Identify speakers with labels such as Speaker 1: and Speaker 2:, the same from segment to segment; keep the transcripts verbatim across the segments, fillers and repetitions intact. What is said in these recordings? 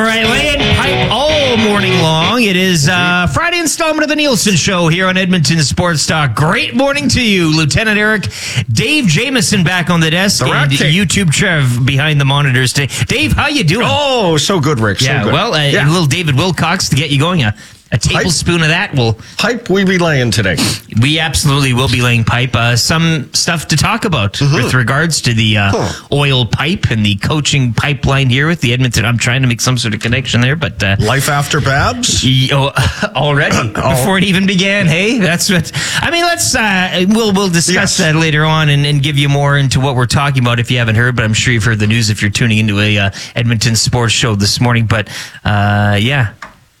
Speaker 1: All right, laying pipe all morning long. It is uh, Friday installment of the Nielsen Show here on Edmonton Sports Talk. Great morning to you, Lieutenant Eric. Dave Jameson back on the desk,
Speaker 2: the
Speaker 1: and YouTube Trev behind the monitors today. Dave, how you doing?
Speaker 2: Oh, so good, Rick. So
Speaker 1: yeah,
Speaker 2: good.
Speaker 1: well, uh,
Speaker 2: yeah.
Speaker 1: a little David Wilcox to get you going. A, a tablespoon
Speaker 2: pipe.
Speaker 1: of that will...
Speaker 2: Pipe we be laying today.
Speaker 1: We absolutely will be laying pipe. Uh, some stuff to talk about mm-hmm. with regards to the uh, huh. oil pipe and the coaching pipeline here with the Edmonton. I'm trying to make some sort of connection there, but... Uh,
Speaker 2: Life after Babs?
Speaker 1: Oh, already? oh. Before it even began, hey? That's what... I mean, let's... Uh, we'll we'll discuss yes. that later on and, and give you more into what we're talking about if you haven't heard, but I'm sure you've heard the news if you're tuning into a uh, Edmonton sports show this morning. But, uh, yeah...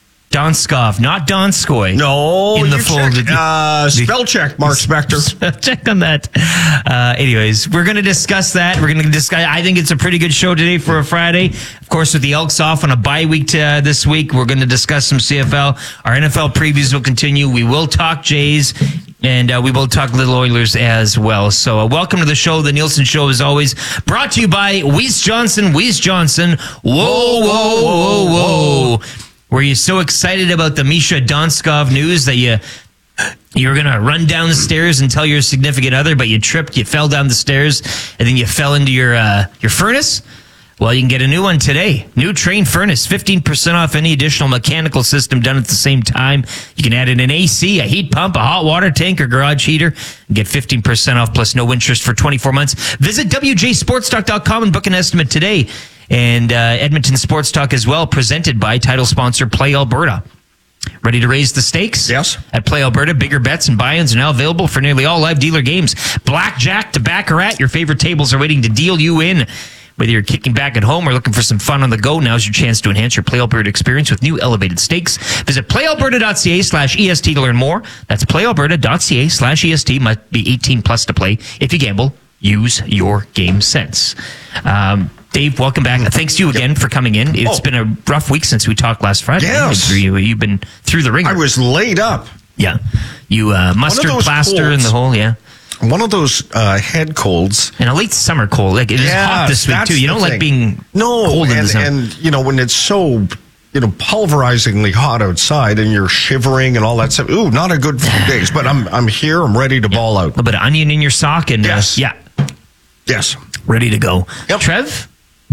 Speaker 1: Donskov, not Donskoy.
Speaker 2: No,
Speaker 1: in the
Speaker 2: you
Speaker 1: fold.
Speaker 2: check, uh, spell check, Mark Spector.
Speaker 1: Spell check on that. Uh, anyways, we're going to discuss that. We're going to discuss. I think it's a pretty good show today for a Friday. Of course, with the Elks off on a bye week to, uh, this week, we're going to discuss some C F L. Our N F L previews will continue. We will talk Jays. And uh, we will talk Little Oilers as well. So uh, welcome to the show. The Nielsen Show is always brought to you by Weiss Johnson. Weiss Johnson. Whoa, whoa, whoa, whoa. Were you so excited about the Misha Donskov news that you you were going to run down the stairs and tell your significant other, but you tripped, you fell down the stairs, and then you fell into your uh, your furnace? Well, you can get a new one today. New Train furnace, fifteen percent off any additional mechanical system done at the same time. You can add in an A C, a heat pump, a hot water tank, or garage heater, and get fifteen percent off plus no interest for twenty-four months. Visit W J sports talk dot com and book an estimate today. And uh, Edmonton Sports Talk as well, presented by title sponsor Play Alberta. Ready to raise the stakes?
Speaker 2: Yes.
Speaker 1: At Play Alberta, bigger bets and buy-ins are now available for nearly all live dealer games. Blackjack to Baccarat, your favorite tables are waiting to deal you in. Whether you're kicking back at home or looking for some fun on the go, now's your chance to enhance your Play Alberta experience with new elevated stakes. Visit play alberta dot c a slash E S T to learn more. That's play alberta dot c a slash E S T. Must be eighteen plus to play. If you gamble, use your game sense. Um... Dave, welcome back. Thanks to you again yep. for coming in. It's oh. been a rough week since we talked last Friday.
Speaker 2: Yes.
Speaker 1: You, you've been through the ringer.
Speaker 2: I was laid up.
Speaker 1: Yeah. You uh, mustard plaster colds. In the hole, yeah.
Speaker 2: One of those uh, head colds.
Speaker 1: And a late summer cold. Like, it is
Speaker 2: yes,
Speaker 1: hot this week, too. You don't
Speaker 2: thing.
Speaker 1: like being
Speaker 2: no,
Speaker 1: cold
Speaker 2: and,
Speaker 1: in the summer.
Speaker 2: And, you know, when it's so... you know, pulverizingly hot outside and you're shivering and all that stuff. Ooh, not a good few days, but I'm I'm here. I'm ready to
Speaker 1: yeah.
Speaker 2: ball out.
Speaker 1: A little bit of onion in your sock and
Speaker 2: yes.
Speaker 1: Uh, yeah.
Speaker 2: Yes.
Speaker 1: Ready to go.
Speaker 2: Yep.
Speaker 1: Trev?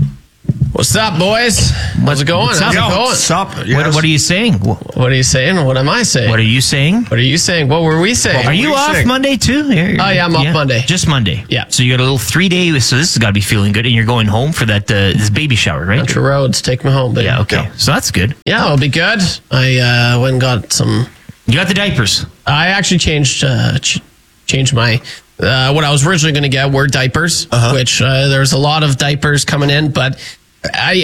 Speaker 3: What's up, boys? How's it going?
Speaker 1: What's
Speaker 3: How's
Speaker 1: up?
Speaker 3: it going?
Speaker 2: What's up? Yes.
Speaker 1: What, what are you saying?
Speaker 3: What are you saying? What am I saying?
Speaker 1: What are you saying?
Speaker 3: What are you saying? What were we saying?
Speaker 1: Are you off
Speaker 2: saying?
Speaker 1: Monday, too?
Speaker 3: Oh, yeah, I'm off
Speaker 1: yeah.
Speaker 3: Monday.
Speaker 1: Just Monday?
Speaker 3: Yeah.
Speaker 1: So you got a little three-day, so this has got to be feeling good, and you're going home for that uh, this baby shower, right?
Speaker 3: Country Roads, take me home, baby.
Speaker 1: Yeah, okay.
Speaker 2: Yeah.
Speaker 1: So that's good.
Speaker 3: Yeah, it'll be good. I uh, went and got some...
Speaker 1: You got the diapers?
Speaker 3: I actually changed uh, ch- changed my... Uh, what I was originally going to get were diapers, uh-huh. which uh, there's a lot of diapers coming in, but... I,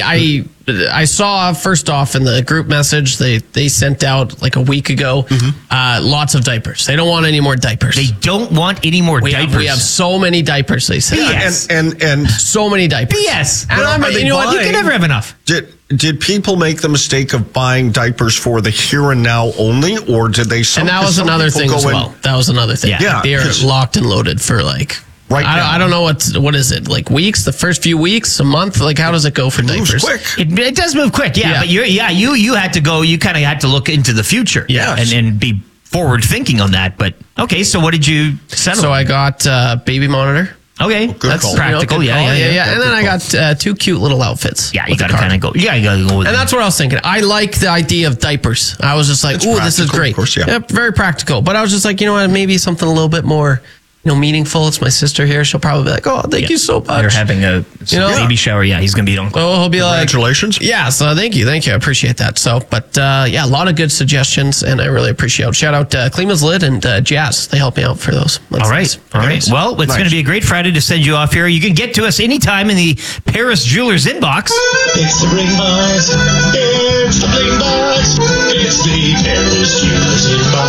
Speaker 3: I I saw first off in the group message they, they sent out like a week ago mm-hmm. uh, lots of diapers. They don't want any more diapers.
Speaker 1: They don't want any more
Speaker 3: we
Speaker 1: diapers.
Speaker 3: Have, we have so many diapers. They said,
Speaker 1: yes.
Speaker 2: and and and
Speaker 3: so many diapers.
Speaker 1: Yes,
Speaker 3: and I'm, you know what?
Speaker 1: You can never have enough.
Speaker 2: Did did people make the mistake of buying diapers for the here and now only, or did they? Some,
Speaker 3: and that was another thing as well. In, that was another thing.
Speaker 1: Yeah,
Speaker 3: yeah they are locked and loaded for like.
Speaker 2: Right
Speaker 3: I,
Speaker 2: now.
Speaker 3: I don't know what what is it like weeks, the first few weeks, a month. Like how does it go for
Speaker 2: it
Speaker 3: diapers?
Speaker 2: Moves quick.
Speaker 1: It, it does move quick, yeah.
Speaker 3: yeah.
Speaker 1: But you're, yeah, you you had to go. You kind of had to look into the future,
Speaker 3: yeah,
Speaker 1: and and be forward thinking on that. But okay, so what did you settle?
Speaker 3: So I got uh, baby monitor.
Speaker 1: Okay,
Speaker 2: good
Speaker 1: that's
Speaker 2: call.
Speaker 1: practical.
Speaker 3: You know,
Speaker 1: yeah, yeah,
Speaker 3: yeah,
Speaker 1: yeah,
Speaker 3: yeah. And then I got uh, two cute little outfits.
Speaker 1: Yeah, you got to kind of go. Yeah, you got to go with
Speaker 3: and
Speaker 1: it.
Speaker 3: that's what I was thinking. I like the idea of diapers. I was just like,
Speaker 2: it's
Speaker 3: ooh, this is great.
Speaker 2: Of course, yeah.
Speaker 3: yeah, very practical. But I was just like, you know what, maybe something a little bit more. You know, meaningful. It's my sister here. She'll probably be like, "Oh, thank yeah. you so much."
Speaker 1: You're having a
Speaker 3: you know,
Speaker 1: baby shower. Yeah, he's gonna be on.
Speaker 3: Oh, he'll be like,
Speaker 2: "Congratulations!"
Speaker 3: Yeah, so thank you, thank you. I appreciate that. So, but uh, yeah, a lot of good suggestions, and I really appreciate it. Shout out to uh, Cleveland's Lid and uh, Jazz. They help me out for those. That's
Speaker 1: all right,
Speaker 3: nice.
Speaker 1: all right.
Speaker 3: Nice.
Speaker 1: Well, it's
Speaker 2: nice.
Speaker 1: going to be a great Friday to send you off here. You can get to us anytime in the Paris Jewelers inbox.
Speaker 4: It's the Bling Box. It's the Bling Box. It's the Paris Jewelers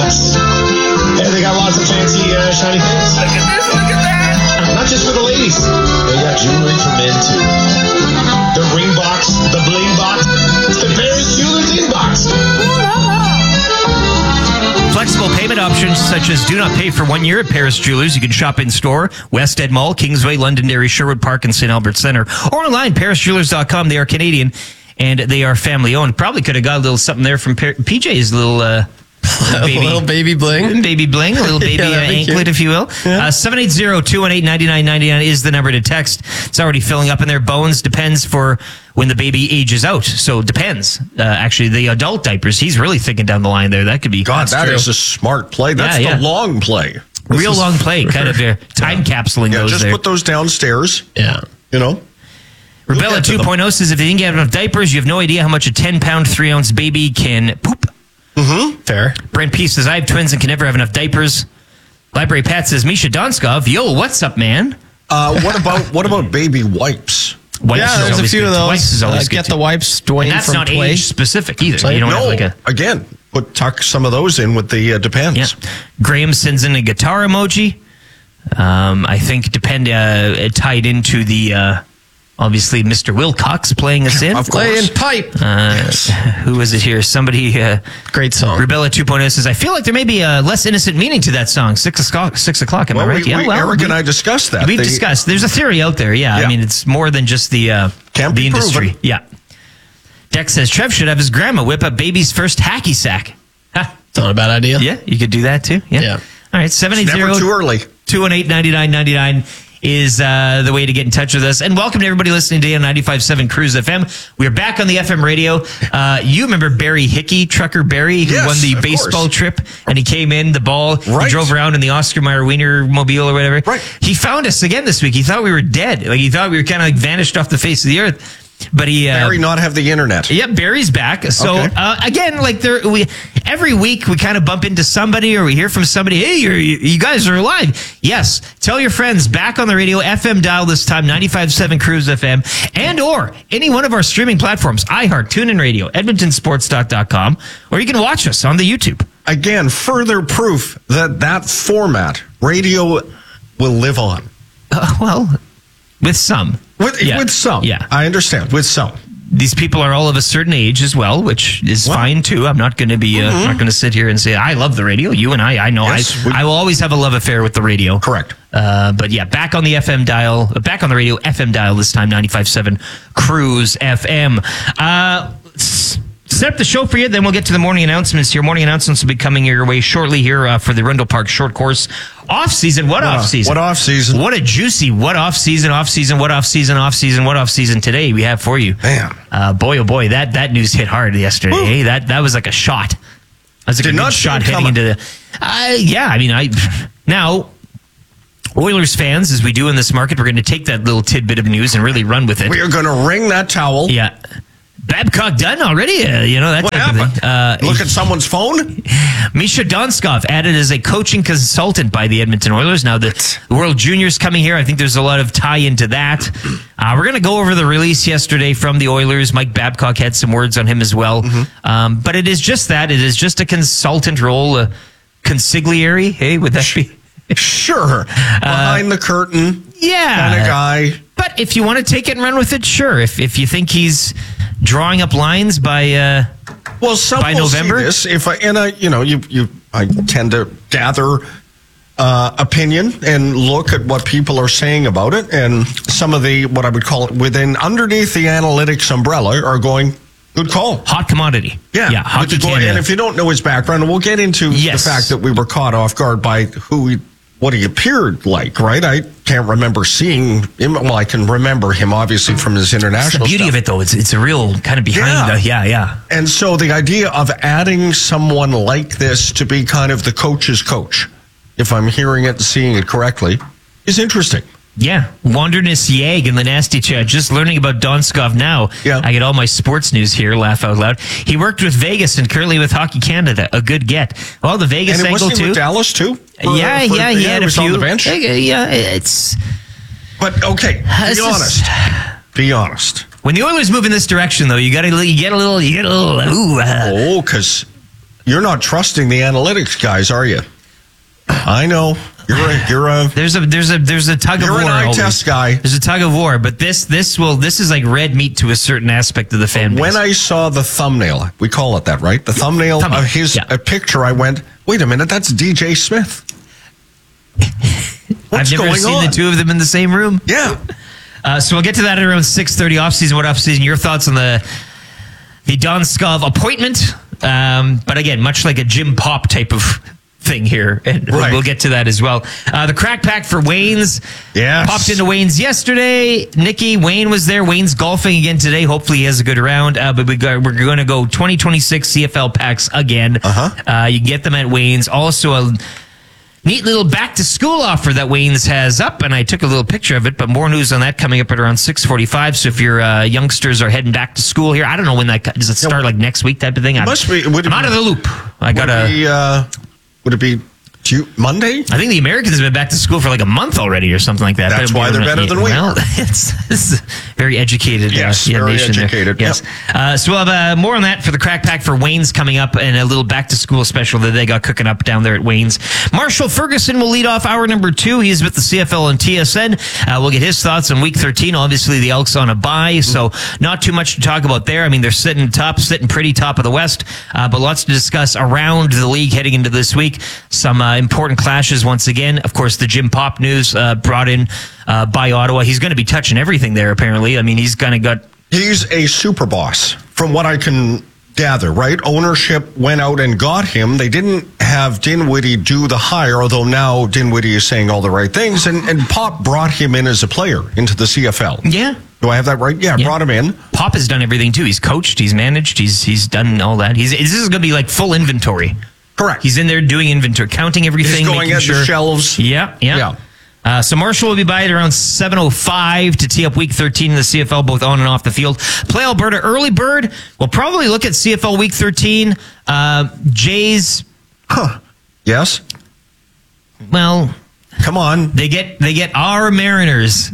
Speaker 4: inbox. And they got lots of fancy uh, shiny things. Look at this. Look at that. Not just for the ladies. They got jewelry for men too. The ring box, the bling box, the Paris Jewelers inbox.
Speaker 1: Flexible payment options such as do not pay for one year at Paris Jewelers. You can shop in store, West End Mall, Kingsway, Londonderry, Sherwood Park, and Saint Albert Centre, or online, paris jewelers dot com. They are Canadian and they are family owned. Probably could have got a little something there from P J's little uh, baby.
Speaker 3: little baby bling.
Speaker 1: Baby bling, a little baby
Speaker 3: Yeah,
Speaker 1: uh,
Speaker 3: that'd be
Speaker 1: anklet,
Speaker 3: cute.
Speaker 1: if you will. Uh, seven eight zero, two one eight, nine nine nine nine is the number to text. It's already filling up in their bones. Depends for when the baby ages out. So depends. Uh, actually, the adult diapers, he's really thinking down the line there. That could be
Speaker 2: God, that is
Speaker 3: true.
Speaker 2: a smart play. That's
Speaker 1: Yeah,
Speaker 2: the
Speaker 1: yeah.
Speaker 2: long play.
Speaker 1: real long play, kind of uh, time capsuling
Speaker 2: Yeah,
Speaker 1: those
Speaker 2: just
Speaker 1: there.
Speaker 2: put those downstairs.
Speaker 3: Yeah.
Speaker 2: You know.
Speaker 1: Rebella
Speaker 2: get to
Speaker 1: two
Speaker 2: them.
Speaker 1: point oh says if you didn't get enough diapers, you have no idea how much a ten pound, three ounce baby can poop.
Speaker 3: Fair.
Speaker 1: Brent P says, I have twins and can never have enough diapers. Library Pat says, Misha Donskov, yo, what's up, man?
Speaker 2: Uh, what about what about baby wipes?
Speaker 1: Wipes
Speaker 3: Yeah,
Speaker 1: is
Speaker 3: there's a
Speaker 1: always
Speaker 3: few
Speaker 1: good.
Speaker 3: of those.
Speaker 1: Wipes is
Speaker 3: Uh,
Speaker 1: always good.
Speaker 3: get
Speaker 1: too.
Speaker 3: the wipes, Dwayne
Speaker 1: And that's
Speaker 3: from
Speaker 1: not
Speaker 3: Tway.
Speaker 1: age specific either.
Speaker 3: So
Speaker 1: you don't
Speaker 2: No,
Speaker 1: have like a
Speaker 2: again, put tuck some of those in with the uh, depends.
Speaker 1: yeah. Graham sends in a guitar emoji. Um, I think depend uh, it tied into the uh, obviously Mister Wilcox playing us in.
Speaker 2: Of course.
Speaker 3: Playing pipe.
Speaker 1: Uh, Who is it here? Somebody. Uh,
Speaker 3: Great song.
Speaker 1: Rebella two point oh says, I feel like there may be a less innocent meaning to that song. Six o'clock. Six o'clock. Am
Speaker 2: Well,
Speaker 1: I right?
Speaker 2: we, we, Eric
Speaker 1: we-
Speaker 2: and I discussed that.
Speaker 1: We've
Speaker 2: They-
Speaker 1: discussed. There's a theory out there. Yeah.
Speaker 2: Yeah.
Speaker 1: I mean, it's more than just the uh,
Speaker 2: Can't
Speaker 1: the
Speaker 2: be
Speaker 1: industry.
Speaker 2: proven.
Speaker 1: Yeah. Dex says Trev should have his grandma whip up baby's first hacky sack. Ha.
Speaker 3: It's not a bad idea.
Speaker 1: Yeah, you could do that too. Yeah.
Speaker 3: Yeah.
Speaker 1: All right. seven eight
Speaker 2: Never too
Speaker 1: zero,
Speaker 2: early.
Speaker 1: two one eight, nine nine nine nine is uh, the way to get in touch with us. And welcome to everybody listening today on ninety-five point seven Cruise F M. We are back on the F M radio. Uh, you remember Barry Hickey, Trucker Barry, who
Speaker 2: Yes,
Speaker 1: won the
Speaker 2: of
Speaker 1: baseball
Speaker 2: course.
Speaker 1: trip, and he came in, the ball, he
Speaker 2: Right.
Speaker 1: drove around in the Oscar Mayer Wiener mobile or whatever.
Speaker 2: Right.
Speaker 1: He found us again this week. He thought we were dead. Like he thought we were kind of like vanished off the face of the earth. But he, uh,
Speaker 2: Barry not have the internet.
Speaker 1: yeah, Barry's back. So
Speaker 2: Okay.
Speaker 1: uh, again, like there, we every week we kind of bump into somebody or we hear from somebody. Hey, you're, you you guys are alive. Yes, tell your friends. Back on the radio, F M dial this time, ninety-five point seven Cruise F M, and or any one of our streaming platforms: iHeart, TuneIn Radio, Edmonton Sports dot com, or you can watch us on the YouTube.
Speaker 2: Again, further proof that that format, radio, will live on.
Speaker 1: Uh, well, with some,
Speaker 2: With,
Speaker 1: Yeah.
Speaker 2: with some.
Speaker 1: Yeah.
Speaker 2: I understand. With some.
Speaker 1: These people are all of a certain age as well, which is
Speaker 2: Well,
Speaker 1: fine too. I'm not going to be, uh,
Speaker 2: mhm.
Speaker 1: not going to sit here and say I love the radio. You and I, I know
Speaker 2: Yes,
Speaker 1: I,
Speaker 2: we-
Speaker 1: I will always have a love affair with the radio.
Speaker 2: Correct.
Speaker 1: Uh, but yeah, back on the F M dial, uh, back on the radio, F M dial this time, ninety-five point seven Cruise F M. Uh, s- set up the show for you, then we'll get to the morning announcements here. Morning announcements will be coming your way shortly here uh, for the Rundle Park Short Course off season. What, off season?
Speaker 2: What off season?
Speaker 1: What a juicy what off season, off season, what off season, off season, what off season today we have for you.
Speaker 2: Man.
Speaker 1: Uh, boy, oh boy, that, that news hit hard yesterday.
Speaker 2: Woo.
Speaker 1: eh? That that was like a shot. That was like
Speaker 2: Did
Speaker 1: a good
Speaker 2: not see
Speaker 1: shot
Speaker 2: it
Speaker 1: heading
Speaker 2: coming.
Speaker 1: into the. Uh, yeah, I mean, I now Oilers fans, as we do in this market, we're going to take that little tidbit of news and really run with it.
Speaker 2: We are going to ring that towel.
Speaker 1: Yeah. Babcock done already? Uh, you know, that
Speaker 2: What
Speaker 1: type of
Speaker 2: happened?
Speaker 1: thing. Uh,
Speaker 2: Look at someone's phone.
Speaker 1: Misha Donskov added as a coaching consultant by the Edmonton Oilers. Now, the World Juniors coming here. I think there's a lot of tie into that. Uh, we're going to go over the release yesterday from the Oilers. Mike Babcock had some words on him as well.
Speaker 2: Mm-hmm.
Speaker 1: Um, but it is just that. It is just a consultant role, a consigliere. Hey, would that be?
Speaker 2: Sure. Behind the curtain
Speaker 1: Yeah.
Speaker 2: kind of guy.
Speaker 1: But if you want to take it and run with it, sure. If if you think he's drawing up lines by uh,
Speaker 2: Well, some
Speaker 1: By
Speaker 2: will see
Speaker 1: November?
Speaker 2: this. If I, and I, you know, you, you, I tend to gather uh, opinion and look at what people are saying about it, and some of the what I would call it within underneath the analytics umbrella are going good call.
Speaker 1: hot commodity.
Speaker 2: Yeah,
Speaker 1: yeah,
Speaker 2: With
Speaker 1: Hockey
Speaker 2: the goal-
Speaker 1: Canada.
Speaker 2: And if you don't know his background, we'll get into
Speaker 1: Yes.
Speaker 2: the fact that we were caught off guard by who he, what he appeared like. Right? I can't remember seeing him. Well, I can remember him obviously from his
Speaker 1: That's the
Speaker 2: international.
Speaker 1: beauty
Speaker 2: stuff.
Speaker 1: of it, though. It's it's a real kind of behind
Speaker 2: Yeah.
Speaker 1: the yeah, yeah.
Speaker 2: And so the idea of adding someone like this to be kind of the coach's coach, if I'm hearing it and seeing it correctly, is interesting.
Speaker 1: Yeah, Wanderness Yag in the nasty chat. Just learning about Donskov now.
Speaker 2: Yeah.
Speaker 1: I get all my sports news here. Laugh out loud. He worked with Vegas and currently with Hockey Canada. A good get. Well, the Vegas
Speaker 2: And it
Speaker 1: angle
Speaker 2: wasn't he
Speaker 1: too.
Speaker 2: with Dallas too? For-
Speaker 1: yeah,
Speaker 2: for-
Speaker 1: yeah, he had a
Speaker 2: was
Speaker 1: few.
Speaker 2: on the bench.
Speaker 1: Uh, Yeah, it's
Speaker 2: But okay,
Speaker 1: This
Speaker 2: be
Speaker 1: is-
Speaker 2: honest. Be honest.
Speaker 1: when the Oilers move in this direction, though. You got to you get a little, you get a little. Ooh, uh,
Speaker 2: Oh, because you're not trusting the analytics guys, are you? I know you're a you're a
Speaker 1: there's a there's a there's a tug
Speaker 2: You're
Speaker 1: of
Speaker 2: an
Speaker 1: war.
Speaker 2: eye
Speaker 1: always.
Speaker 2: test guy.
Speaker 1: There's a tug of war, but this this will this is like red meat to a certain aspect of the fan base.
Speaker 2: When I saw the thumbnail, we call it that, right? The thumbnail,
Speaker 1: Thumbnail,
Speaker 2: of his
Speaker 1: yeah.
Speaker 2: a picture, I went, wait a minute, that's D J Smith. What's
Speaker 1: I've never
Speaker 2: going
Speaker 1: seen
Speaker 2: on?
Speaker 1: the two of them in the same room.
Speaker 2: Yeah.
Speaker 1: Uh, so we'll get to that at around six thirty. Off season, what off season? Your thoughts on the the Don Skov appointment. Um, but again, much like a Jim Pop type of thing here, and
Speaker 2: Right.
Speaker 1: we'll get to that as well. Uh, the crack pack for Wayne's
Speaker 2: Yes.
Speaker 1: popped into Wayne's yesterday. Nikki, Wayne was there. Wayne's golfing again today. Hopefully he has a good round. Uh, but we got, we're going to go twenty twenty-six C F L packs again.
Speaker 2: Uh-huh.
Speaker 1: Uh, you can get them at Wayne's. Also a neat little back to school offer that Wayne's has up, and I took a little picture of it, but more news on that coming up at around six forty-five. So if your uh, youngsters are heading back to school here, I don't know when that, does it start like next week type of thing? I'm,
Speaker 2: must be- would it
Speaker 1: I'm out
Speaker 2: be-
Speaker 1: of the loop. I got
Speaker 2: Would it
Speaker 1: to,
Speaker 2: be, uh, would it be Tu- Monday?
Speaker 1: I think the Americans have been back to school for like a month already or something like that.
Speaker 2: That's
Speaker 1: But
Speaker 2: why they're better than we
Speaker 1: well,
Speaker 2: are.
Speaker 1: It's, it's very educated.
Speaker 2: Yes,
Speaker 1: uh, yeah,
Speaker 2: very
Speaker 1: nation there.
Speaker 2: educated,
Speaker 1: Yes. Uh, so we'll have uh, more on that for the crack pack for Wayne's coming up, and a little back to school special that they got cooking up down there at Wayne's. Marshall Ferguson will lead off hour number two. He's with the C F L and T S N. Uh, we'll get his thoughts on week thirteen. Obviously, the Elks on a bye, so not too much to talk about there. I mean, they're sitting top, sitting pretty top of the West, uh, but lots to discuss around the league heading into this week. Some uh, important clashes once again. Of course, the Jim Pop news uh, brought in uh, by Ottawa. He's going to be touching everything there, apparently. I mean, he's kind of got...
Speaker 2: He's a super boss, from what I can gather, right? Ownership went out and got him. They didn't have Dinwiddie do the hire, although now Dinwiddie is saying all the right things, and, and Pop brought him in as a player into the C F L.
Speaker 1: Yeah.
Speaker 2: Do I have that right? Yeah,
Speaker 1: Yeah.
Speaker 2: brought him in.
Speaker 1: Pop has done everything, too. He's coached, he's managed, he's he's done all that. He's This is going to be like full inventory.
Speaker 2: Correct.
Speaker 1: He's in there doing inventory, counting everything.
Speaker 2: He's going
Speaker 1: making
Speaker 2: at
Speaker 1: sure.
Speaker 2: the shelves.
Speaker 1: Yeah, yeah.
Speaker 2: Yeah.
Speaker 1: Uh, so Marshall will be by at around seven oh five to tee up week thirteen in the C F L, both on and off the field. Play Alberta early bird. We'll probably look at C F L week thirteen. Uh, Jays,
Speaker 2: Huh. Yes?
Speaker 1: well,
Speaker 2: Come on.
Speaker 1: they get they get our Mariners.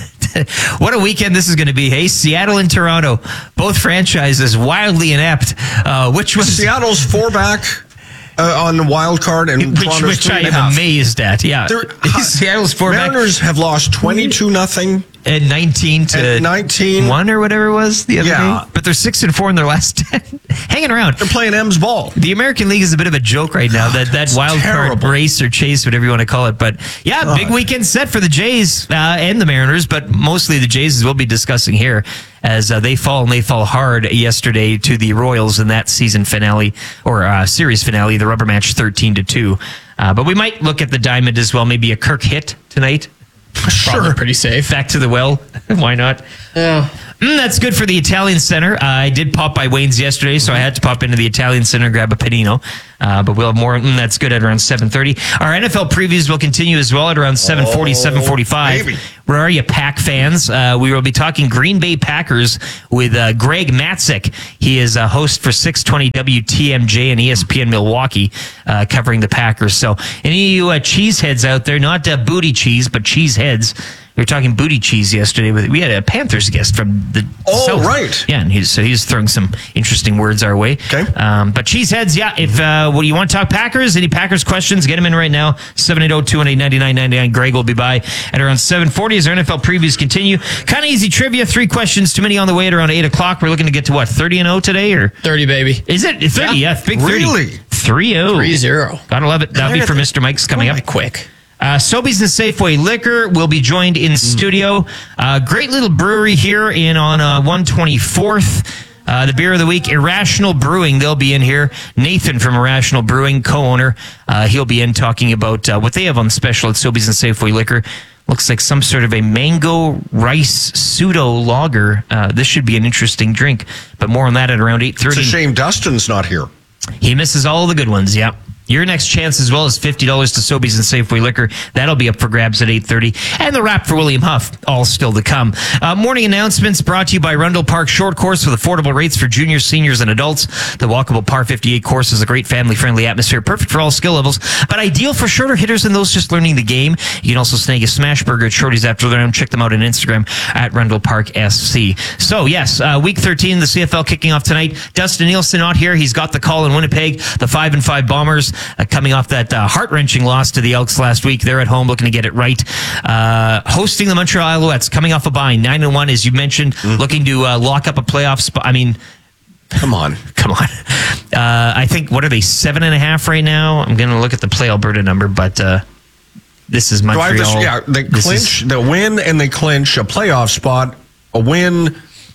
Speaker 1: What a weekend this is going to be. Hey, Seattle and Toronto, both franchises wildly inept. Uh, which was
Speaker 2: Seattle's four back uh, on the wild card, and
Speaker 1: which,
Speaker 2: Toronto's
Speaker 1: which
Speaker 2: three
Speaker 1: I
Speaker 2: and a
Speaker 1: am
Speaker 2: half.
Speaker 1: amazed at. Yeah,
Speaker 2: They're-
Speaker 1: Seattle's four back
Speaker 2: Mariners have lost twenty-two nothing.
Speaker 1: and nineteen to
Speaker 2: And nineteen.
Speaker 1: one or whatever it was the other
Speaker 2: Yeah.
Speaker 1: day. But they're six and four in their last ten, hanging around.
Speaker 2: They're playing M's ball.
Speaker 1: The American League is a bit of a joke right now. That that wild card
Speaker 2: terrible.
Speaker 1: race or chase, whatever you want to call it. But yeah,
Speaker 2: God.
Speaker 1: big weekend set for the Jays uh, and the Mariners, but mostly the Jays, as we'll be discussing here, as uh, they fall and they fall hard yesterday to the Royals in that season finale or uh, series finale, the rubber match, thirteen to two. Uh, but we might look at the diamond as well. Maybe a Kirk hit tonight.
Speaker 3: Probably pretty safe.
Speaker 1: Back to the well. Why not?
Speaker 3: Yeah.
Speaker 1: Mm, that's good for the Italian Center. Uh, I did pop by Wayne's yesterday, so I had to pop into the Italian Center, grab a panino. Uh, but we'll have more. Mm, that's good at around seven thirty. Our N F L previews will continue as well at around seven forty, seven forty-five.
Speaker 2: baby.
Speaker 1: Where are you, Pack fans? Uh, we will be talking Green Bay Packers with uh, Greg Matzik. He is a host for six twenty W T M J and E S P N Milwaukee, uh, covering the Packers. So any of you uh, cheeseheads out there, not uh, booty cheese, but cheeseheads. We were talking booty cheese yesterday. With we had a Panthers guest from the
Speaker 2: Oh,
Speaker 1: South.
Speaker 2: right.
Speaker 1: Yeah, and he's so he's throwing some interesting words our way.
Speaker 2: Okay.
Speaker 1: Um, but cheeseheads, yeah. If uh, what do you want to talk Packers? Any Packers questions? Get them in right now. seven eight zero, two one eight, nine nine nine nine. Greg will be by at around seven forty as our N F L previews continue. Kind of easy trivia. Three questions too many on the way at around eight o'clock. We're looking to get to what, thirty and zero today, or
Speaker 3: thirty, baby.
Speaker 1: is it thirty? Yeah, big thirty.
Speaker 2: Really?
Speaker 1: Three zero.
Speaker 3: three zero.
Speaker 1: Gotta love it. That'll be for Mister Mike's coming up.
Speaker 3: Quick.
Speaker 1: Uh, Sobeys and Safeway Liquor will be joined in studio. Uh, great little brewery here in on uh, one twenty-fourth. Uh, the beer of the week, Irrational Brewing. They'll be in here. Nathan from Irrational Brewing, co-owner. Uh, he'll be in talking about uh, what they have on special at Sobeys and Safeway Liquor. Looks like some sort of a mango rice pseudo lager. Uh, this should be an interesting drink, but more on that at around eight
Speaker 2: It's
Speaker 1: thirty.
Speaker 2: a shame Dustin's not here.
Speaker 1: He misses all the good ones, yeah. Your next chance as well is fifty dollars to Sobeys and Safeway Liquor. That'll be up for grabs at eight thirty. And the wrap for William Huff, all still to come. Uh, morning announcements brought to you by Rundle Park Short Course with affordable rates for juniors, seniors, and adults. The walkable Par fifty-eight course is a great family-friendly atmosphere, perfect for all skill levels, but ideal for shorter hitters and those just learning the game. You can also snag a smash burger at Shorty's after the round. Check them out on Instagram at Rundle Park S C. So, yes, uh, week thirteen, the C F L kicking off tonight. Dustin Nielsen not here. He's got the call in Winnipeg. The five and five Bombers uh, coming off that uh, heart-wrenching loss to the Elks last week. They're at home looking to get it right. Uh, hosting the Montreal Alouettes, coming off a bye, nine and one, as you mentioned, mm. looking to uh, lock up a playoff spot. I mean,
Speaker 2: Come on.
Speaker 1: come on. Uh, I think, what are they, seven and a half right now? I'm going to look at the Play Alberta number, but uh, this is
Speaker 2: Do I
Speaker 1: Montreal.
Speaker 2: have this? Yeah, they
Speaker 1: This
Speaker 2: clinch,
Speaker 1: is-
Speaker 2: they win and they clinch a playoff spot. A win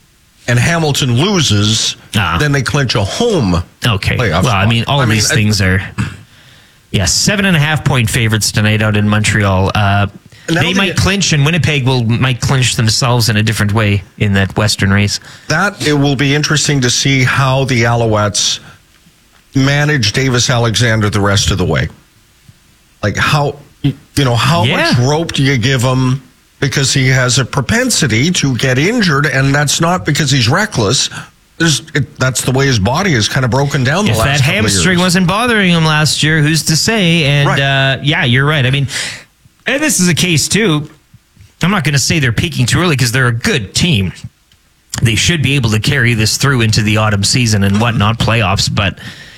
Speaker 2: and Hamilton loses,
Speaker 1: Ah.
Speaker 2: then they clinch a home
Speaker 1: Okay.
Speaker 2: playoff
Speaker 1: Well, I
Speaker 2: spot.
Speaker 1: mean, all
Speaker 2: I
Speaker 1: of
Speaker 2: mean,
Speaker 1: these
Speaker 2: I-
Speaker 1: things are, yeah, seven and a half point favorites tonight out in Montreal. Uh,
Speaker 2: And
Speaker 1: they
Speaker 2: that'll
Speaker 1: might
Speaker 2: be-
Speaker 1: clinch, and Winnipeg will might clinch themselves in a different way in that Western race.
Speaker 2: That it will be interesting to see how the Alouettes manage Davis Alexander the rest of the way. Like how you know how
Speaker 1: Yeah.
Speaker 2: much rope do you give him because he has a propensity to get injured, and that's not because he's reckless. There's it, that's the way his body is kind of broken down. The
Speaker 1: If
Speaker 2: last
Speaker 1: that
Speaker 2: couple of
Speaker 1: hamstring
Speaker 2: years.
Speaker 1: wasn't bothering him last year, who's to say? And
Speaker 2: Right.
Speaker 1: uh, yeah, you're right. I mean, and this is a case too. I'm not going to say they're peaking too early because they're a good team. They should be able to carry this through into the autumn season and whatnot, playoffs. But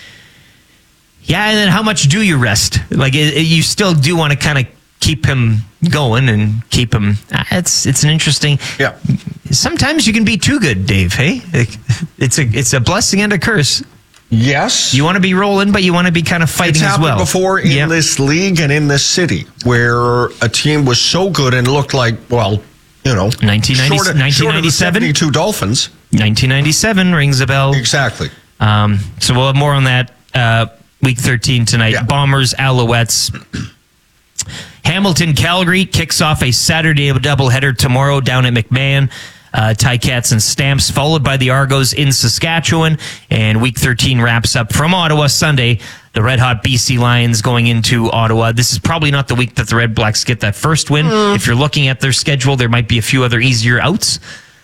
Speaker 1: yeah, and then how much do you rest? Like it, it- you still do want to kind of keep him going and keep him. uh, It's it's an interesting.
Speaker 2: Yeah.
Speaker 1: Sometimes you can be too good, Dave. Hey, it's a it's a blessing and a curse.
Speaker 2: Yes,
Speaker 1: You want to be rolling, but you want to be kind of
Speaker 2: it's
Speaker 1: fighting as
Speaker 2: happened
Speaker 1: well.
Speaker 2: before in
Speaker 1: Yep.
Speaker 2: this league and in this city where a team was so good and looked like, well, you know,
Speaker 1: nineteen ninety
Speaker 2: short of- short of the
Speaker 1: nineteen ninety-seven?
Speaker 2: seventy-two Dolphins.
Speaker 1: nineteen ninety-seven rings a bell.
Speaker 2: Exactly.
Speaker 1: Um, so we'll have more on that uh, week thirteen tonight.
Speaker 2: Yeah.
Speaker 1: Bombers, Alouettes. Hamilton, Calgary kicks off a Saturday doubleheader tomorrow down at McMahon. Uh, Ticats and Stamps, followed by the Argos in Saskatchewan. And week thirteen wraps up from Ottawa Sunday. The red hot B C Lions going into Ottawa. This is probably not the week that the Red Blacks get that first win.
Speaker 2: Mm.
Speaker 1: If you're looking at their schedule, there might be a few other easier outs.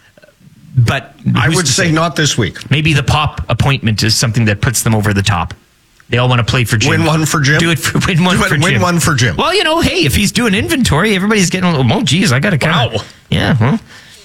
Speaker 1: But
Speaker 2: I
Speaker 1: who's
Speaker 2: would
Speaker 1: to
Speaker 2: say not this week.
Speaker 1: maybe the Pop appointment is something that puts them over the top. They all want to play for Jim.
Speaker 2: Win one for Jim?
Speaker 1: Do it for win one
Speaker 2: Do it-
Speaker 1: for
Speaker 2: win
Speaker 1: Jim.
Speaker 2: one for Jim.
Speaker 1: Well, you know, hey, if he's doing inventory, everybody's getting a little. Oh, geez, I got to kind of.
Speaker 2: Wow.
Speaker 1: Yeah. Well.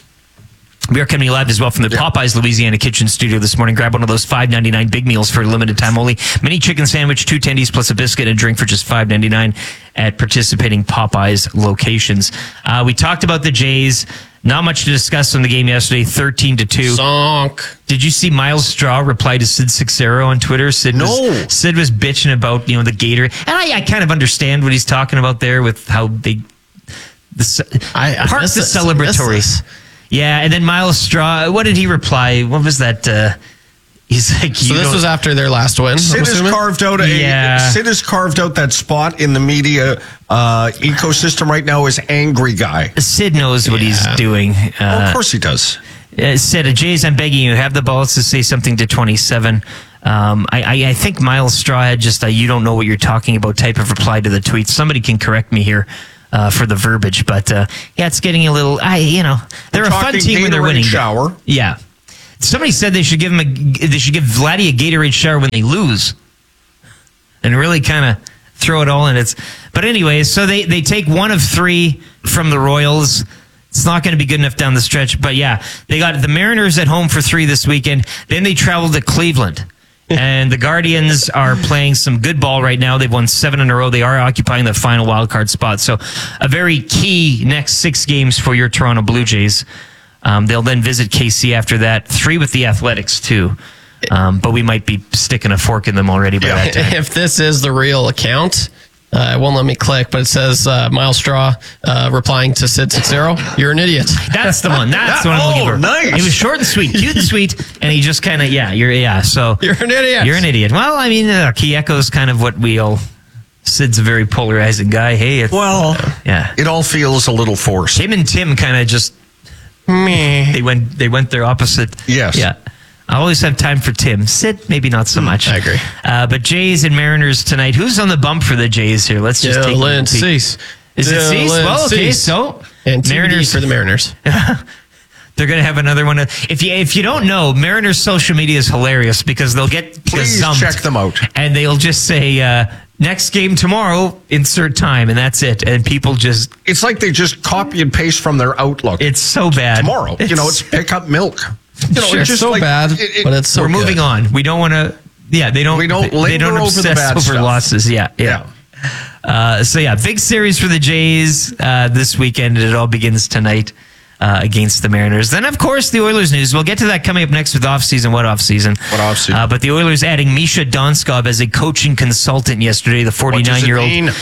Speaker 1: We are coming live as well from the Popeyes Louisiana Kitchen Studio this morning. Grab one of those five ninety-nine big meals for a limited time only. Mini chicken sandwich, two tendies plus a biscuit and a drink for just five ninety-nine at participating Popeyes locations. Uh, we talked about the Jays. Not much to discuss on the game yesterday, thirteen to two.
Speaker 3: Zonk.
Speaker 1: Did you see Miles Straw reply to Sid Sixero on Twitter? Sid
Speaker 2: No.
Speaker 1: was, Sid was bitching about, you know, the Gator. And I, I kind of understand what he's talking about there with how they the ce-
Speaker 3: I- I
Speaker 1: part
Speaker 3: miss
Speaker 1: the
Speaker 3: this. I
Speaker 1: celebratory.
Speaker 3: miss this.
Speaker 1: Yeah, and then Miles Straw, what did he reply? What was that? Uh, he's like,
Speaker 3: So
Speaker 1: you
Speaker 3: this
Speaker 1: don't-
Speaker 3: was after their last win. I'm
Speaker 2: Sid has
Speaker 3: assuming?
Speaker 2: carved out a
Speaker 1: Yeah.
Speaker 2: Sid has carved out that spot in the media uh, ecosystem right now as angry guy.
Speaker 1: Sid knows what he's
Speaker 3: Yeah.
Speaker 1: doing.
Speaker 2: Well,
Speaker 1: Uh,
Speaker 2: of course he does.
Speaker 1: Uh, said, Jays, I'm begging you, have the balls to say something to twenty-seven. Um, I, I, I think Miles Straw had just a you don't know what you're talking about type of reply to the tweet. Somebody can correct me here uh, for the verbiage, but uh, yeah, it's getting a little, I you know, they're
Speaker 2: We're
Speaker 1: a fun
Speaker 2: talking
Speaker 1: team when they're
Speaker 2: Gatorade
Speaker 1: winning.
Speaker 2: shower.
Speaker 1: Yeah. Somebody said they should give him a, they should give Vladdy a Gatorade shower when they lose and really kind of throw it all in. It's, but anyways, so they, they take one of three from the Royals. It's not going to be good enough down the stretch, but yeah, they got the Mariners at home for three this weekend. Then they travel to Cleveland. And the Guardians are playing some good ball right now. They've won seven in a row. They are occupying the final wild card spot. So a very key next six games for your Toronto Blue Jays. Um, they'll then visit K C after that. Three with the Athletics too. Um, but we might be sticking a fork in them already by that time.
Speaker 3: If this is the real account, uh, it won't let me click, but it says uh, Miles Straw uh, replying to Sid Sixero, "You're an idiot."
Speaker 1: That's the one. That's what I'm looking
Speaker 2: Oh,
Speaker 1: for.
Speaker 2: nice.
Speaker 1: It was short and sweet, cute and sweet, and he just kind of yeah, you're yeah. So
Speaker 3: You're an idiot.
Speaker 1: You're an idiot. Well, I mean, uh, he echoes kind of what we all. Sid's a very polarizing guy. Hey, it's,
Speaker 2: Well,
Speaker 1: yeah.
Speaker 2: it all feels a little forced.
Speaker 1: Him and Tim kind of just
Speaker 3: Meh.
Speaker 1: they went they went their opposite.
Speaker 2: Yes.
Speaker 1: Yeah. I always have time for Tim. Sid, maybe not so much.
Speaker 3: I agree.
Speaker 1: Uh, but Jays and Mariners tonight. Who's on the bump for the Jays here? Let's just take a
Speaker 3: Dylan
Speaker 1: look.
Speaker 3: Cease.
Speaker 1: Is it Cease?
Speaker 3: Dylan
Speaker 1: Well, okay,
Speaker 3: Cease.
Speaker 1: so
Speaker 3: And Mariners
Speaker 1: Mariners
Speaker 3: for the Mariners.
Speaker 1: They're going to have another one. If you if you don't know, Mariners' social media is hilarious because they'll get
Speaker 2: Please
Speaker 1: gazumped
Speaker 2: check them out.
Speaker 1: and they'll just say uh, next game tomorrow, insert time, and that's it. And people just
Speaker 2: It's like they just copy and paste from their Outlook.
Speaker 1: it's so bad
Speaker 2: Tomorrow, you know, it's pick up milk. You know,
Speaker 1: Sure.
Speaker 2: it's
Speaker 3: It's
Speaker 2: just
Speaker 3: so
Speaker 2: like,
Speaker 3: bad,
Speaker 2: it- it-
Speaker 3: but it's so
Speaker 1: we're moving
Speaker 3: good.
Speaker 1: on. We don't want to. Yeah, they don't.
Speaker 2: We don't
Speaker 1: They,
Speaker 2: linger
Speaker 1: don't
Speaker 2: over the
Speaker 1: obsess
Speaker 2: bad
Speaker 1: over
Speaker 2: stuff.
Speaker 1: losses. Yeah, yeah. Uh, so yeah, big series for the Jays uh, this weekend. It all begins tonight uh, against the Mariners. Then, of course, the Oilers news. We'll get to that coming up next with offseason. What offseason?
Speaker 2: What offseason?
Speaker 1: Uh, but the Oilers adding Misha Donskov as a coaching consultant yesterday. The
Speaker 2: What does it
Speaker 1: forty-nine-year-old
Speaker 2: mean?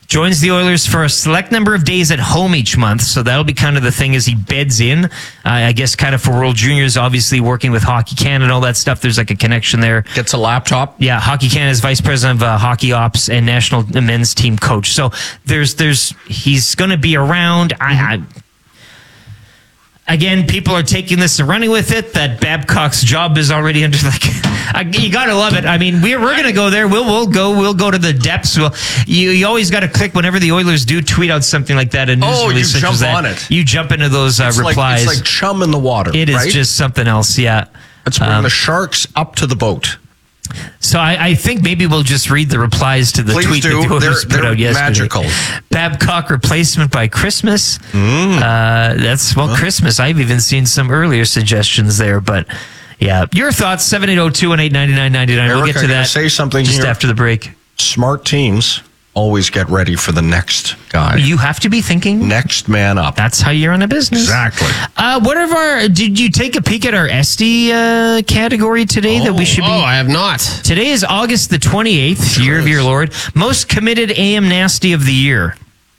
Speaker 1: joins the Oilers for a select number of days at home each month. So that'll be kind of the thing as he beds in. Uh, I guess kind of for World Juniors, obviously working with Hockey Canada and all that stuff. There's like a connection there.
Speaker 2: Gets a laptop.
Speaker 1: Yeah, Hockey Canada's vice president of uh, hockey ops and national men's team coach. So there's, there's, he's going to be around. I, I Again, people are taking this and running with it. That Babcock's job is already under like. I, you gotta love it. I mean, we're we're gonna go there. We'll we'll go. We'll go to the depths. We'll, you you always got to click whenever the Oilers do tweet out something like that. And
Speaker 2: Oh, you jump on it.
Speaker 1: You jump into those uh,
Speaker 2: It's like,
Speaker 1: replies.
Speaker 2: it's like chum in the water.
Speaker 1: It is
Speaker 2: right?
Speaker 1: just something else. Yeah.
Speaker 2: Let's bring
Speaker 1: Um,
Speaker 2: the Sharks up to the boat.
Speaker 1: So I, I think maybe we'll just read the replies to the
Speaker 2: Please
Speaker 1: tweet
Speaker 2: do.
Speaker 1: that the Oilers
Speaker 2: They're-
Speaker 1: put
Speaker 2: they're
Speaker 1: out yesterday.
Speaker 2: magical.
Speaker 1: Babcock replacement by Christmas. Uh, that's well, Christmas. I've even seen some earlier suggestions there, but yeah. Your thoughts? seven eight zero, two one eight, nine nine nine nine. We'll
Speaker 2: Eric,
Speaker 1: get to
Speaker 2: I gotta
Speaker 1: that.
Speaker 2: say something
Speaker 1: just
Speaker 2: here.
Speaker 1: after the break.
Speaker 2: Smart teams always get ready for the next guy.
Speaker 1: You have to be thinking.
Speaker 2: Next man up.
Speaker 1: That's how you run a business.
Speaker 2: Exactly.
Speaker 1: Uh, what of our? Did you take a peek at our S D uh, category today that we should be?
Speaker 3: Oh, I have not.
Speaker 1: Today is August the twenty-eighth, year of your Lord. Most committed A M nasty of the year.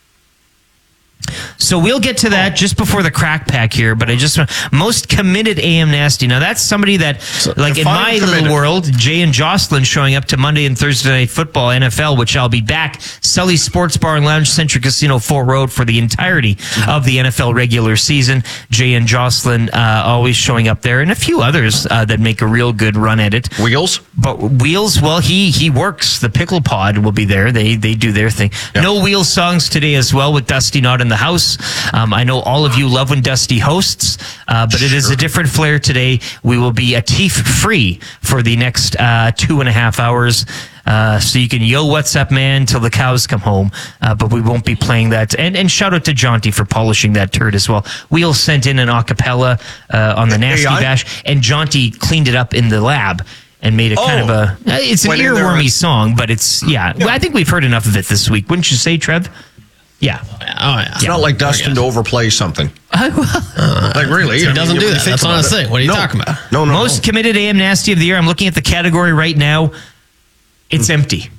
Speaker 1: So we'll get to that just before the crack pack here, but I just want most committed A M nasty. Now that's somebody that, like in
Speaker 2: define
Speaker 1: my
Speaker 2: committed.
Speaker 1: little world, Jay and Jocelyn showing up to Monday and Thursday Night Football, N F L, which I'll be back, Sully Sports Bar and Lounge, Century Casino, Fort Road for the entirety of the N F L regular season. Jay and Jocelyn uh, always showing up there, and a few others uh, that make a real good run at it.
Speaker 2: Wheels?
Speaker 1: But Wheels, well, he he works. The Pickle Pod will be there. They they do their thing.
Speaker 2: Yeah.
Speaker 1: No Wheels songs today as well with Dusty not in the house. Um, I know all of you love when Dusty hosts, uh, but it is a different flair today. We will be a Teef free for the next uh, two and a half hours. Uh, so you can yo, what's up, man, till the cows come home. Uh, but we won't be playing that. And, and shout out to Jaunty for polishing that turd as well. Wheels sent in an acapella uh, on the Nasty
Speaker 2: A I?
Speaker 1: Bash, and Jaunty cleaned it up in the lab and made a kind of
Speaker 2: Oh.
Speaker 1: a. It's an
Speaker 2: Went in there
Speaker 1: earwormy
Speaker 2: and-
Speaker 1: song, but it's yeah. Well, I think we've heard enough of it this week, wouldn't you say, Trev? Yeah.
Speaker 3: Oh, yeah.
Speaker 2: It's not like Dustin to overplay something. Like really?
Speaker 3: He
Speaker 2: I mean,
Speaker 3: doesn't
Speaker 2: when
Speaker 3: do
Speaker 2: you
Speaker 3: that.
Speaker 2: think
Speaker 3: That's not
Speaker 2: about
Speaker 3: his
Speaker 2: it.
Speaker 3: thing. What are you
Speaker 2: No.
Speaker 3: talking about?
Speaker 2: No, no.
Speaker 1: Most
Speaker 2: no.
Speaker 1: committed A M nasty of the year. I'm looking at the category right now. It's empty.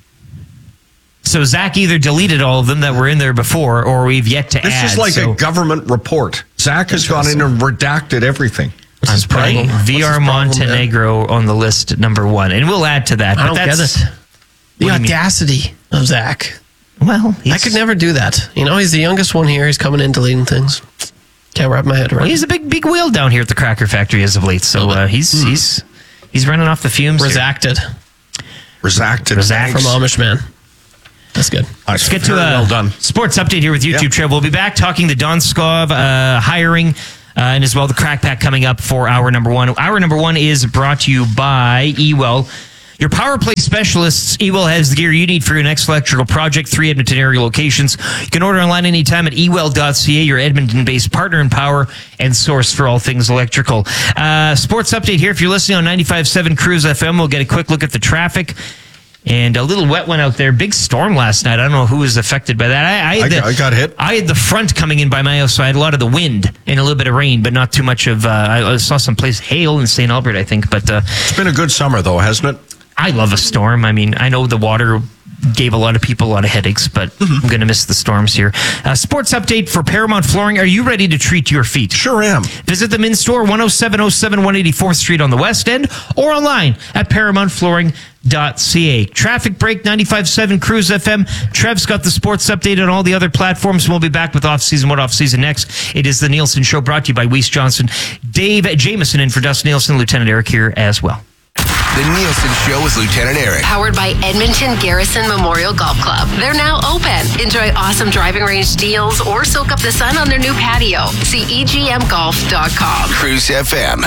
Speaker 1: So Zach either deleted all of them that were in there before, or we've yet to
Speaker 2: This
Speaker 1: add.
Speaker 2: is like
Speaker 1: so
Speaker 2: a government report. Zach has gone in and redacted everything.
Speaker 1: I'm
Speaker 3: his
Speaker 1: putting
Speaker 3: problem?
Speaker 1: V R
Speaker 3: What's his problem,
Speaker 1: Montenegro on the list at number one, and we'll add to that.
Speaker 3: I
Speaker 1: but
Speaker 3: don't
Speaker 1: that's,
Speaker 3: get it. The
Speaker 1: What do you mean?
Speaker 3: audacity of Zach.
Speaker 1: Well,
Speaker 3: I
Speaker 1: he's,
Speaker 3: could never do that. You know, he's the youngest one here. He's coming in deleting things. Can't wrap my head around
Speaker 1: well,
Speaker 3: it.
Speaker 1: he's a big, big wheel down here at the Cracker Factory as of late. So uh, he's he's he's running off the fumes. here.
Speaker 3: Resacted
Speaker 2: Redacted.
Speaker 1: Redact
Speaker 3: from
Speaker 2: Thanks.
Speaker 3: Amish man. That's good.
Speaker 1: Let's get to
Speaker 2: Very
Speaker 1: a
Speaker 2: well done.
Speaker 1: sports update here with YouTube
Speaker 2: Yeah.
Speaker 1: Trev. We'll be back talking the Donskov uh, hiring uh, and as well the crack pack coming up for hour number one. Hour number one is brought to you by Ewell. Your power play specialists, Ewell has the gear you need for your next electrical project. Three Edmonton area locations. You can order online anytime at ewell dot c a, your Edmonton-based partner in power and source for all things electrical. Uh, sports update here. If you're listening on ninety-five point seven Cruise F M, we'll get a quick look at the traffic. And a little wet one out there. Big storm last night. I don't know who was affected by that. I, I, had
Speaker 2: I
Speaker 1: the,
Speaker 2: got- I got hit.
Speaker 1: I had the front coming in by my house, so I had a lot of the wind and a little bit of rain, but not too much of. Uh, I saw some place hail in Saint Albert, I think. But uh,
Speaker 2: It's been a good summer, though, hasn't it?
Speaker 1: I love a storm. I mean, I know the water gave a lot of people a lot of headaches, but
Speaker 2: Mm-hmm.
Speaker 1: I'm going to miss the storms here. Uh, sports update for Paramount Flooring. Are you ready to treat your feet?
Speaker 2: Sure am.
Speaker 1: Visit them in store, one oh seven oh seven one eighty-fourth Street on the West End, or online at paramount flooring dot c a. Traffic break, ninety-five point seven Cruise F M. Trev's got the sports update on all the other platforms. We'll be back with off-season, what off-season next. It is the Nielsen Show, brought to you by Weiss Johnson. Dave Jameson in for Dustin Nielsen, Lieutenant Eric here as well.
Speaker 5: The Nielsen Show with Lieutenant Eric.
Speaker 6: Powered by Edmonton Garrison Memorial Golf Club. They're now open. Enjoy awesome driving range deals or soak up the sun on their new patio. See e g m golf dot com.
Speaker 5: Cruise F M.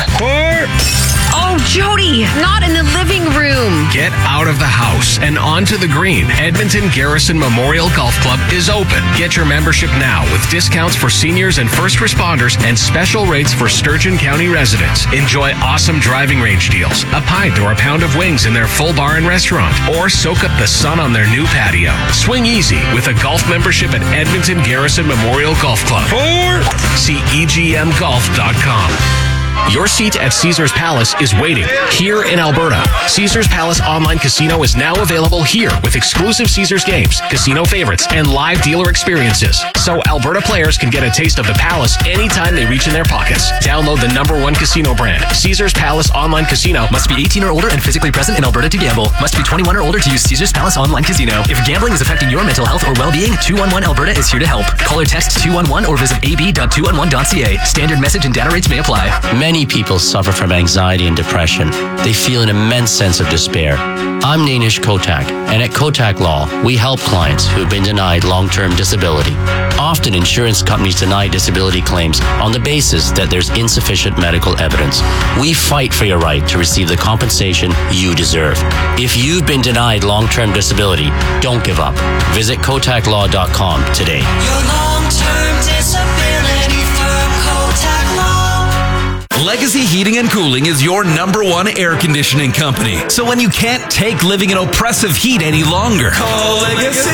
Speaker 6: Oh, Jody, not in the living room.
Speaker 7: Get out of the house and onto the green. Edmonton Garrison Memorial Golf Club is open. Get your membership now with discounts for seniors and first responders and special rates for Sturgeon County residents. Enjoy awesome driving range deals, a pint or a pound of wings in their full bar and restaurant, or soak up the sun on their new patio. Swing easy with a golf membership at Edmonton Garrison Memorial Golf Club. Or see e g m golf dot com. Your seat at Caesars Palace is waiting here in Alberta. Caesars Palace Online Casino is now available here with exclusive Caesars games, casino favorites, and live dealer experiences. So Alberta players can get a taste of the Palace anytime they reach in their pockets. Download the number one casino brand, Caesars Palace Online Casino.
Speaker 8: Must be eighteen or older and physically present in Alberta to gamble. Must be twenty-one or older to use Caesars Palace Online Casino. If gambling is affecting your mental health or well-being, two one one Alberta is here to help. Call or text two one one or visit a b dot two one one dot c a. Standard message and data rates may apply.
Speaker 9: Many people suffer from anxiety and depression. They feel an immense sense of despair. I'm Nainish Kotak, and at Kotak Law, we help clients who have been denied long-term disability. Often, insurance companies deny disability claims on the basis that there's insufficient medical evidence. We fight for your right to receive the compensation you deserve. If you've been denied long-term disability, don't give up. Visit kotak law dot com today.
Speaker 10: Your long-term disability from Kotak Law.
Speaker 11: Legacy Heating and Cooling is your number one air conditioning company. So when you can't take living in oppressive heat any longer, call Legacy.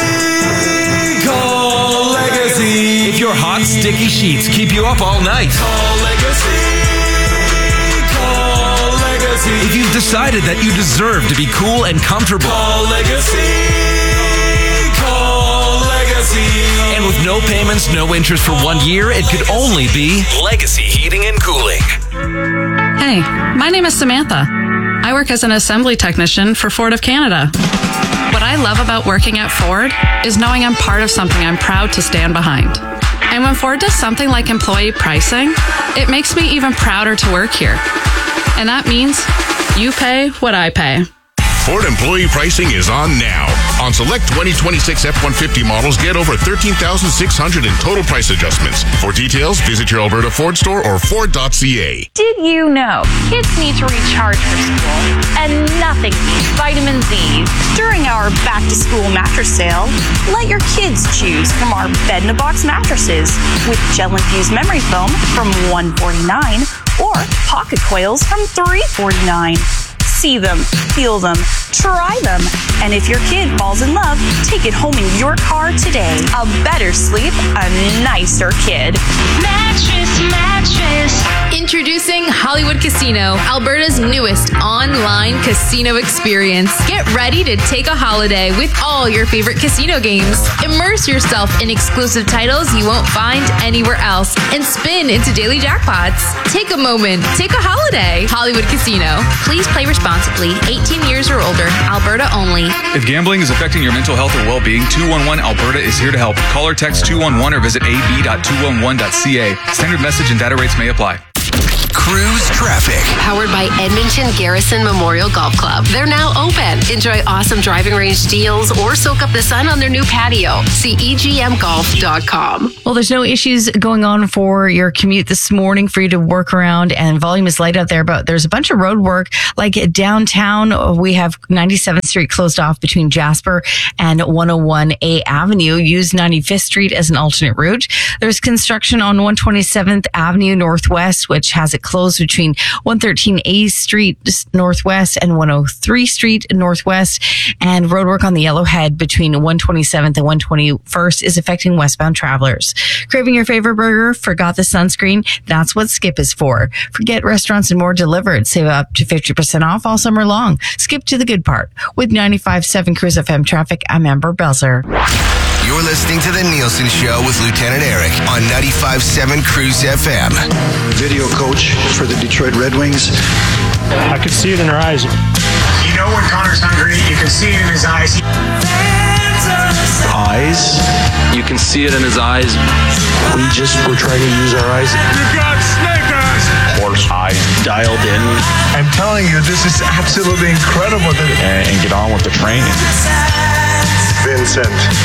Speaker 11: Call Legacy. If your hot, sticky sheets keep you up all night, call Legacy. Call Legacy. If you've decided that you deserve to be cool and comfortable, call Legacy. Call Legacy. And with no payments, no interest for one year, it could only be Legacy Heating and Cooling.
Speaker 12: Hey, my name is Samantha. I work as an assembly technician for Ford of Canada. What I love about working at Ford is knowing I'm part of something I'm proud to stand behind. And when Ford does something like employee pricing, it makes me even prouder to work here. And that means you pay what I pay.
Speaker 13: Ford employee pricing is on now. On select twenty twenty-six F one fifty models, get over thirteen thousand six hundred in total price adjustments. For details, visit your Alberta Ford store or ford dot c a.
Speaker 14: Did you know kids need to recharge for school and nothing beats vitamin Z? During our back to school mattress sale, let your kids choose from our bed in a box mattresses with gel infused memory foam from one forty-nine or pocket coils from three forty-nine. See them, feel them, try them, and if your kid falls in love, take it home in your car today. A better sleep, a nicer kid.
Speaker 15: Mattress, mattress. Introducing Hollywood Casino, Alberta's newest online casino experience. Get ready to take a holiday with all your favorite casino games. Immerse yourself in exclusive titles you won't find anywhere else and spin into daily jackpots. Take a moment, take a holiday. Hollywood Casino. Please play responsibly. eighteen years or older. Alberta only.
Speaker 16: If gambling is affecting your mental health or well-being, two one one Alberta is here to help. Call or text two one one or visit a b dot two one one dot c a. Standard message and data rates may apply.
Speaker 5: Cruise traffic.
Speaker 6: Powered by Edmonton Garrison Memorial Golf Club. They're now open. Enjoy awesome driving range deals or soak up the sun on their new patio. See e g m golf dot com.
Speaker 17: Well, there's no issues going on for your commute this morning for you to work around, and volume is light out there, but there's a bunch of road work. Like downtown, we have ninety-seventh Street closed off between Jasper and one oh one A Avenue. Use ninety-fifth Street as an alternate route. There's construction on one twenty-seventh Avenue Northwest, which has it closed between one thirteen A Street Northwest and one oh three Street Northwest. And roadwork on the Yellowhead between one twenty-seventh and one twenty-first is affecting westbound travelers. Craving your favorite burger? Forgot the sunscreen? That's what Skip is for. Forget restaurants and more delivered. Save up to fifty percent off all summer long. Skip to the good part. With ninety-five point seven Cruise F M traffic, I'm Amber Belzer.
Speaker 5: You're listening to The Nielsen Show with Lieutenant Eric on ninety-five point seven Cruise F M.
Speaker 18: Video coach for the Detroit Red Wings.
Speaker 19: I could see it in her eyes.
Speaker 20: You know when Connor's hungry, you can see it in his eyes.
Speaker 18: Eyes.
Speaker 21: You can see it in his eyes.
Speaker 18: We just were trying to use our eyes.
Speaker 20: You got snake eyes.
Speaker 18: Horse eyes dialed in.
Speaker 20: I'm telling you, this is absolutely incredible.
Speaker 18: And, and get on with the training.
Speaker 20: Vincent.